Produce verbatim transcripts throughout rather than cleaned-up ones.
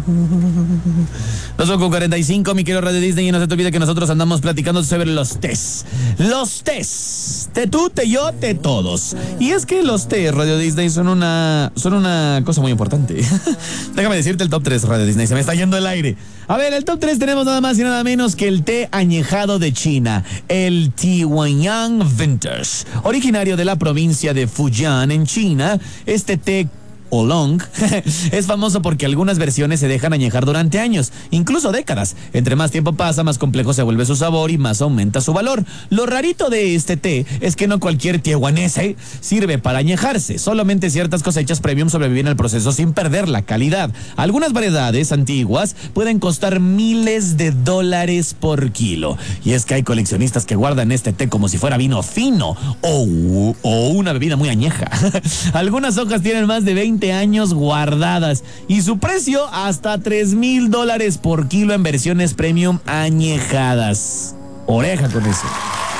dos con cuarenta y cinco, mi querido Radio Disney, y no se te olvide que nosotros andamos platicando sobre los tés. Los tés. Te tú, te yo, te todos. Y es que los tés, Radio Disney, son una, son una cosa muy importante. Déjame decirte el top tres, Radio Disney, se me está yendo el aire. A ver, el top tres tenemos nada más y nada menos que el té añejado de China, el Tiwanyang Vintage. Originario de la provincia de Fujian, en China, este té Oolong es famoso porque algunas versiones se dejan añejar durante años, incluso décadas. Entre más tiempo pasa, más complejo se vuelve su sabor y más aumenta su valor. Lo rarito de este té es que no cualquier taiwanese sirve para añejarse. Solamente ciertas cosechas premium sobreviven al proceso sin perder la calidad. Algunas variedades antiguas pueden costar miles de dólares por kilo. Y es que hay coleccionistas que guardan este té como si fuera vino fino o, o una bebida muy añeja. Algunas hojas tienen más de veinte años guardadas y su precio hasta tres mil dólares por kilo en versiones premium añejadas. Oreja con eso.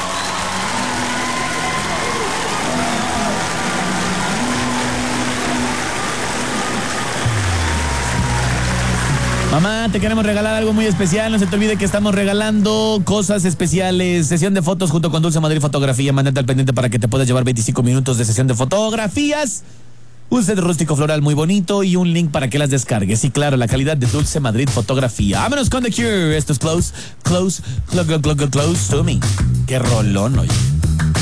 Mamá, te queremos regalar algo muy especial. No se te olvide que estamos regalando cosas especiales. Sesión de fotos junto con Dulce Madrid Fotografía. Mándate al pendiente para que te puedas llevar veinticinco minutos de sesión de fotografías. Un set rústico floral muy bonito y un link para que las descargues. Y claro, la calidad de Dulce Madrid Fotografía. Vámonos con The Cure. Esto es Close, Close, Close, Close, Close to Me. Qué rolón, oye.